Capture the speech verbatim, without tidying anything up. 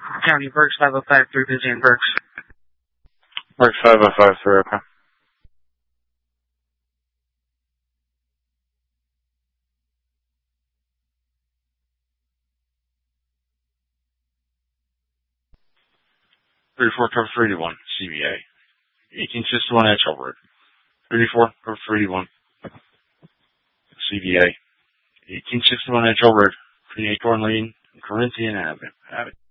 County Berks five oh five three, busy in Berks. Berks five oh five three, okay. thirty-four, cover three to one, C B A. eighteen sixty-one Edgell Road. thirty-four, cover three to one, C B A. eighteen sixty-one Edgell Road. twenty-eight Corn Lane, Corinthian Avenue.